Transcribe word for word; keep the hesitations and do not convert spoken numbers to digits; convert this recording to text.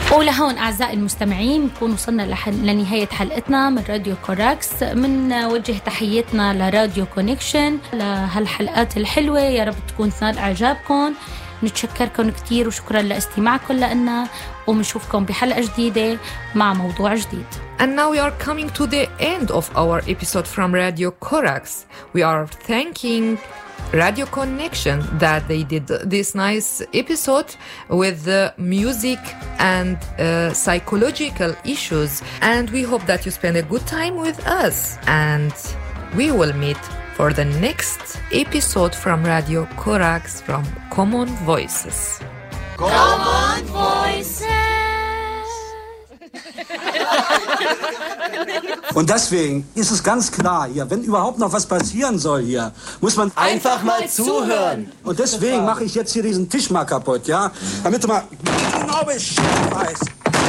ولهون أعزائي المستمعين نكون وصلنا لحل... لنهاية حلقتنا من راديو كوراكس. من وجه تحياتنا لراديو كونيكشن لهالحلقات الحلوة، يا رب تكون تنال إعجابكم. نتشكركم كتير وشكرا لاستماعكم لنا، ومنشوفكم بحلقة جديدة مع موضوع جديد. And now we are coming to the end of our episode from Radio Corax. We are thanking Radio Connection that they did this nice episode with the music and uh, psychological issues. And we hope that you spend a good time with us. And we will meet for the next episode from Radio Corax from Common Voices. Common Voices! Und deswegen ist es ganz klar hier, wenn überhaupt noch was passieren soll hier, muss man einfach mal zuhören. Und deswegen mache ich jetzt hier diesen Tisch mal kaputt, ja? Damit du mal genau Bescheid weißt.